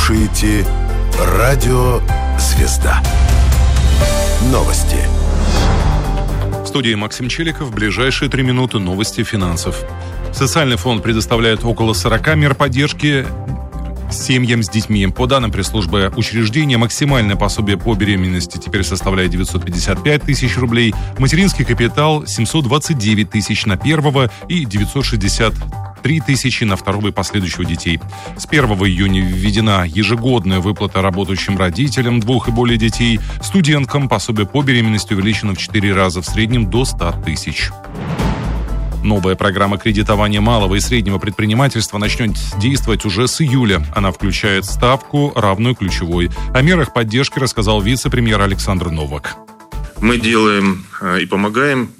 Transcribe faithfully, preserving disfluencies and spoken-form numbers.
слушаете «Радио Звезда». Новости. В студии Максим Челиков. В ближайшие три минуты новости финансов. Социальный фонд предоставляет около сорок мер поддержки семьям с детьми. По данным пресс-службы учреждения, максимальное пособие по беременности теперь составляет девятьсот пятьдесят пять тысяч рублей, материнский капитал семьсот двадцать девять тысяч на первого и девятьсот шестьдесят три тысячи на второго и последующего детей. С первого июня введена ежегодная выплата работающим родителям двух и более детей. Студенткам пособие по беременности увеличено в четыре раза, в среднем до ста тысяч. Новая программа кредитования малого и среднего предпринимательства начнет действовать уже с июля. Она включает ставку, равную ключевой. О мерах поддержки рассказал вице-премьер Александр Новак. Мы делаем и помогаем